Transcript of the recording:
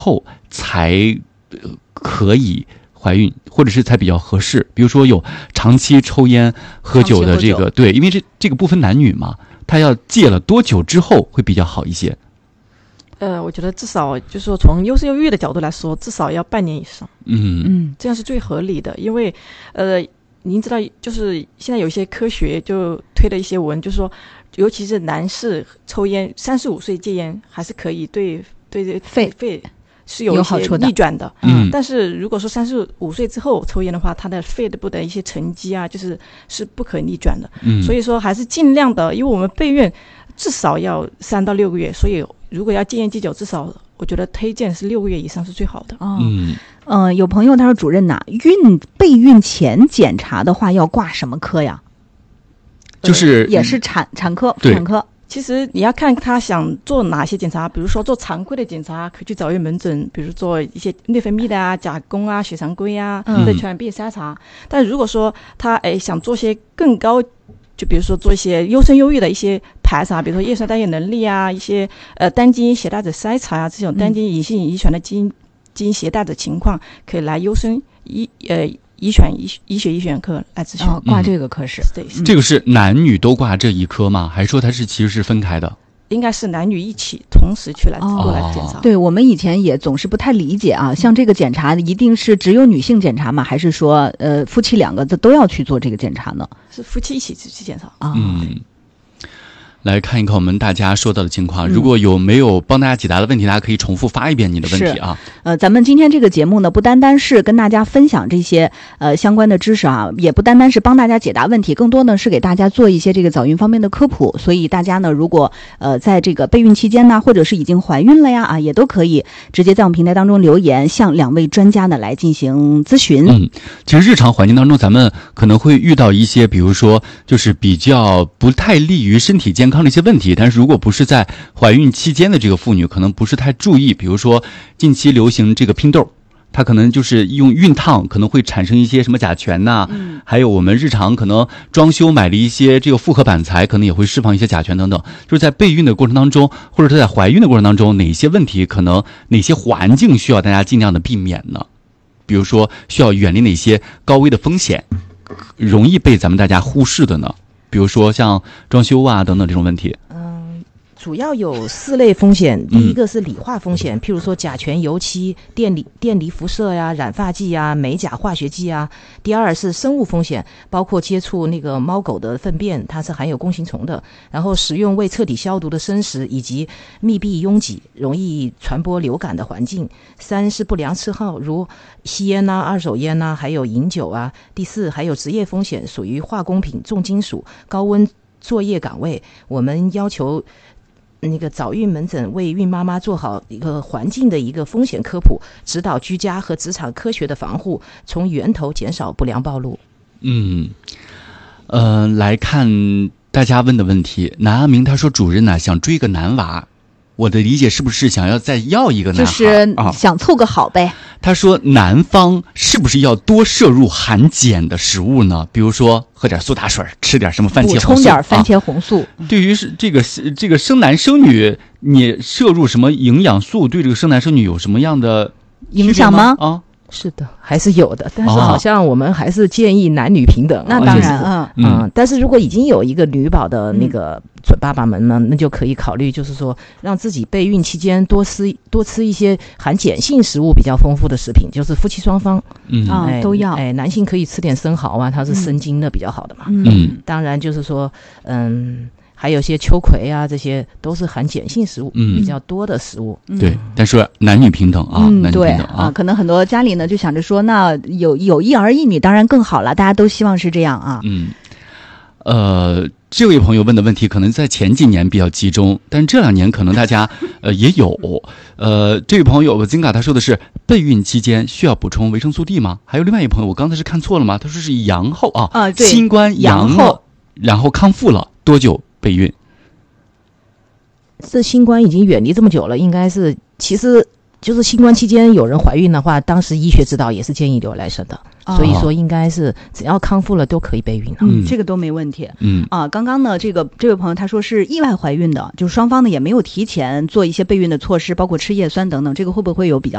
后才可以怀孕，或者是才比较合适。比如说有长期抽烟喝酒的这个，对，因为这个不分男女嘛，他要戒了多久之后会比较好一些？ 我觉得至少就是说从优生优育的角度来说，至少要半年以上。这样是最合理的。因为您知道，就是现在有一些科学就推了一些文，就是说，尤其是男士抽烟，35岁戒烟还是可以对肺是有一些逆转的。但是如果说35岁之后抽烟的话，他的肺部的一些沉积啊，是不可逆转的。所以说还是尽量的，因为我们备孕至少要3到6个月，所以如果要戒烟戒酒，至少我觉得推荐是6个月以上是最好的。 有朋友他说，主任呐，备孕前检查的话要挂什么科呀？就是也是产科。 其实你要看他想做哪些检查，比如说做常规的检查，可以去早孕门诊，比如做一些内分泌的啊、甲宫啊、血常规啊、对传染病筛查。但如果说他想做些更高，就比如说做一些优生优育的一些排查，比如说叶酸代谢能力啊，一些单基因携带者筛查啊，这种单基因隐性遗传的基因携带的情况，可以来优生医学医学科来咨询。 挂这个科室。 这个是男女都挂这一科吗？还是说它是其实是分开的？ 应该是男女一起同时去过来检查。 对，我们以前也总是不太理解啊，像这个检查一定是只有女性检查吗？还是说夫妻2个都要去做这个检查呢？ 是夫妻一起去检查啊。 来看一看我们大家说到的情况，如果有没有帮大家解答的问题，大家可以重复发一遍你的问题啊。 咱们今天这个节目呢，不单单是跟大家分享这些相关的知识啊，也不单单是帮大家解答问题，更多呢是给大家做一些这个早孕方面的科普。所以大家呢，如果在这个备孕期间呢，或者是已经怀孕了呀也都可以直接在我们平台当中留言，向2位专家呢来进行咨询。 其实日常环境当中，咱们可能会遇到一些，比如说就是比较不太利于身体健康的一些问题，但是如果不是在怀孕期间的这个妇女，可能不是太注意，比如说近期流行这个拼痘，它可能就是用熨烫可能会产生一些什么甲醛呐，还有我们日常可能装修买了一些这个复合板材，可能也会释放一些甲醛等等。就是在备孕的过程当中，或者是在怀孕的过程当中，哪些问题可能哪些环境需要大家尽量的避免呢？比如说需要远离哪些高危的风险，容易被咱们大家忽视的呢？比如说像装修啊等等这种问题。 主要有4类风险。第一个是理化风险，譬如说甲醛、油漆、电离辐射呀、染发剂啊、美甲化学剂啊。第二是生物风险，包括接触那个猫狗的粪便，它是含有弓形虫的，然后使用未彻底消毒的生食，以及密闭拥挤容易传播流感的环境。3是不良嗜好，如吸烟啊、二手烟啊，还有饮酒啊。第4还有职业风险，属于化工品、重金属、高温作业岗位。我们要求那个早孕门诊为孕妈妈做好一个环境的一个风险科普，指导居家和职场科学的防护，从源头减少不良暴露。 来看大家问的问题。南阿明他说，主任呢想追个男娃，我的理解是不是想要再要一个男孩？ 就是想凑个好呗。 他说男方是不是要多摄入含碱的食物呢？比如说喝点苏打水，吃点什么番茄红素， 补充点番茄红素。 对于是这个生男生女，你摄入什么营养素对这个生男生女有什么样的影响吗？ 是的，还是有的，但是好像我们还是建议男女平等。 那当然， 但是如果已经有一个女宝的那个准爸爸们呢，那就可以考虑，就是说让自己备孕期间多吃一些含碱性食物比较丰富的食品，就是夫妻双方都要。 男性可以吃点生蚝啊，它是生津的比较好的嘛。当然就是说，还有些秋葵啊，这些都是含碱性食物比较多的食物。 对，但是男女平等啊，男女平等啊。可能很多家里呢就想着说，那有1儿1女当然更好了，大家都希望是这样啊。 这位朋友问的问题可能在前几年比较集中，但这2年可能大家也有。这位朋友金嘎他说的是备孕期间需要补充维生素 D 吗？还有另外一位朋友，我刚才是看错了吗？他说是阳后对， 新冠阳后，然后康复了多久备孕？ 这新冠已经远离这么久了，应该是其实就是新冠期间有人怀孕的话，当时医学指导也是建议留来生的。所以说应该是只要康复了都可以备孕了。 这个都没问题。刚刚呢这位朋友他说是意外怀孕的，就是双方呢也没有提前做一些备孕的措施，包括吃叶酸等等，这个会不会有比较